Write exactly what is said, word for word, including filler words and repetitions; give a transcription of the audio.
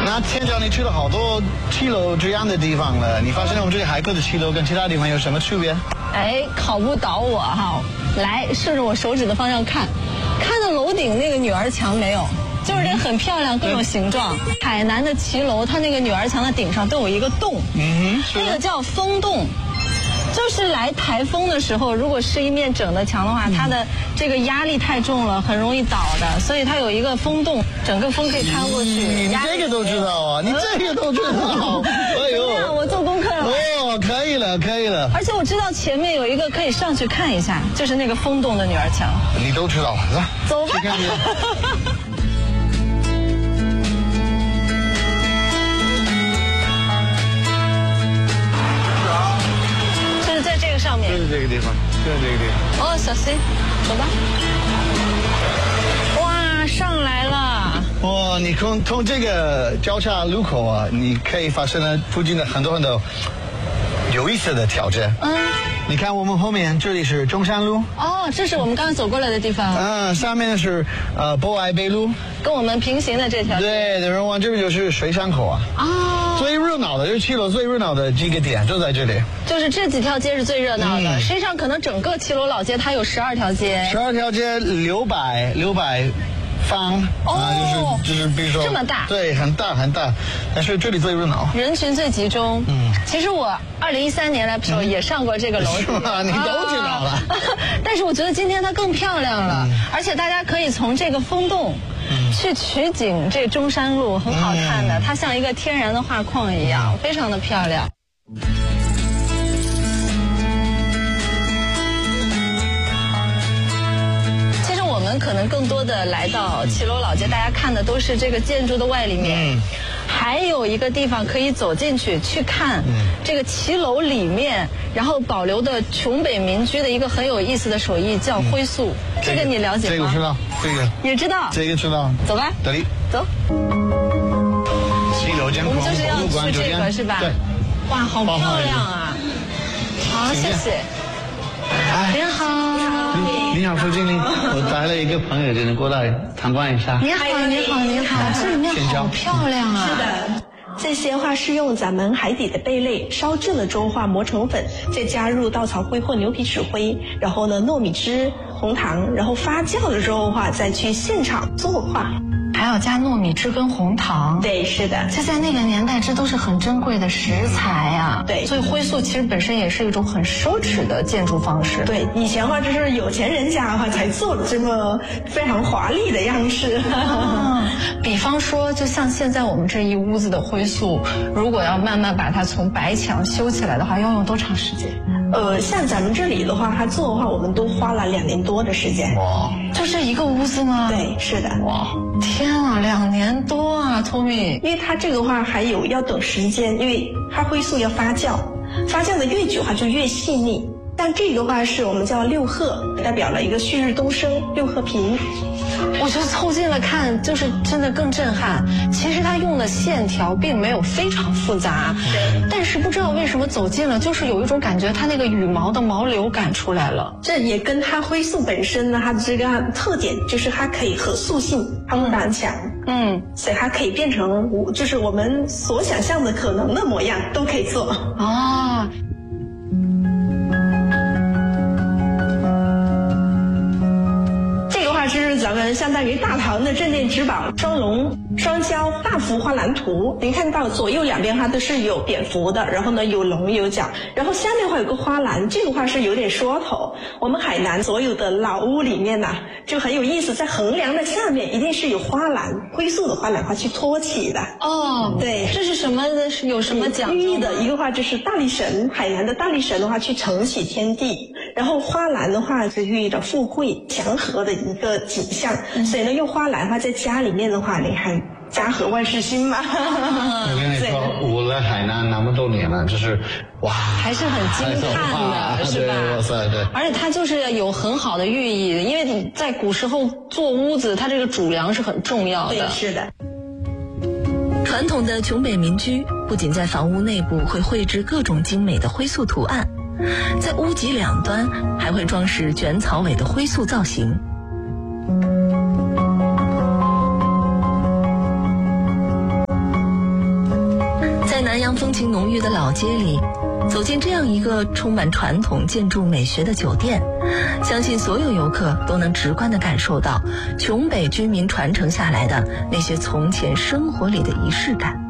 那天长你去了好多七楼这样的地方了，你发现我们这里海口的七楼跟其他地方有什么区别？ 哎，考不倒我哈！来，顺着我手指的方向看，看到楼顶那个女儿墙没有？就是这很漂亮，各种形状。海南的骑楼，它那个女儿墙的顶上都有一个洞， 嗯哼， 那个叫风洞。就是来台风的时候，如果是一面整的墙的话，它的这个压力太重了，很容易倒的，所以它有一个风洞，整个风可以穿过去。 你这个都知道啊？你这个都知道？哎呦， 我做功课了。 哦，可以了，可以了。 而且我知道前面有一个可以上去看一下，就是那个风洞的女儿墙。 你都知道了，来， 走吧。 去看看。 上面就是这个地方，就是这个地方。 哦，小心，走吧。哇，上来了！ 哇，你从从这个交叉路口啊，你可以发现了附近的很多很多有意思的条件。嗯，你看我们后面这里是中山路。 哦，这是我们刚刚走过来的地方。 嗯，上面是呃博爱北路， 跟我们平行的这条。 对，然后往这边就是水上口啊。哦。最热闹的，就是七楼最热闹的几个点就在这里。就是这几条街是最热闹的，嗯、实际上可能整个七楼老街它有十二条街。 十二条街六百六百方哦、啊，就是就是比如说这么大， 对，很大很大，但是这里最热闹， 人群最集中。嗯，其实我二零一三年来的时候也上过这个楼梯、 嗯，是吗？你都知道了。啊、 但是我觉得今天它更漂亮了，嗯、而且大家可以从这个风洞。嗯、去取景，这中山路很好看的，嗯、它像一个天然的画框一样，嗯、非常的漂亮。其实我们可能更多的来到骑楼老街，大家看的都是这个建筑的外立面。嗯，还有一个地方可以走进去去看这个骑楼里面，然后保留的琼北民居的一个很有意思的手艺，叫灰塑。嗯、这个你了解吗？ 这个知道，这个也知道， 这个知道。 走吧， 这里走。 七楼监控， 我们就是要去这个是吧？ 对。 哇，好漂亮啊！好，谢谢。您好。 你好，副经理，我带了一个朋友，就能过来参观一下。 你好，你好，你好，这里面好漂亮啊！ 是的，这些话是用咱们海底的贝类烧制了之后化磨成粉，再加入稻草灰或牛皮纸灰，然后呢糯米汁、红糖，然后发酵了之后的话，再去现场作画。 还要加糯米汁跟红糖。 对，是的。 这在那个年代，这都是很珍贵的食材啊。 对， 所以灰塑其实本身也是一种很奢侈的建筑方式。 对，以前的话就是有钱人家的话才做的这么非常华丽的样式。 啊、比方说，就像现在我们这一屋子的灰塑，如果要慢慢把它从白墙修起来的话，要用多长时间？ 呃，像咱们这里的话，它做的话，我们都花了两年多的时间。 哇， 就这一个屋子吗？ 对，是的。 哇， 天啊，两年多啊 ，Tommy。 因为它这个话还有要等时间，因为它灰塑要发酵，发酵的越久，它就越细腻。但这个话是我们叫六贺，代表了一个旭日东升，六贺平。 我觉得凑近了看，就是真的更震撼。其实它用的线条并没有非常复杂， 对。 但是不知道为什么走近了，就是有一种感觉，它那个羽毛的毛流感出来了。 这也跟它灰塑本身呢，它的这个特点就是它可以可塑性，它不胆强，嗯，所以它可以变成就是我们所想象的可能的模样都可以做。 哦。 这是咱们相当于大唐的镇店之宝，双龙双蛟大幅画蓝图。您看到左右两边它都是有蝙蝠的，然后呢有龙有角，然后下面话有个花篮，这个话是有点说头。我们海南所有的老屋里面呢、啊、就很有意思，在横梁的下面一定是有花篮，灰塑的花篮话去托起的。 哦，对，这是什么的？是有什么讲究？ 寓意的一个话就是大力神，海南的大力神的话去承起天地，然后花篮的话是寓意着富贵祥和的一个景象，嗯、所以呢用花篮的话在家里面的话，你看家和万事兴嘛。 我跟你说，我来海南那么多年了，就是哇， 还是很惊叹的，是吧？ 哇塞，对。 而且它就是有很好的寓意，因为你在古时候做屋子，它这个主梁是很重要的。 对，是的。 传统的琼北民居不仅在房屋内部会绘制各种精美的灰塑图案，在屋脊两端还会装饰卷草尾的灰塑造型。 在南洋风情浓郁的老街里，走进这样一个充满传统建筑美学的酒店，相信所有游客都能直观地感受到琼北居民传承下来的那些从前生活里的仪式感。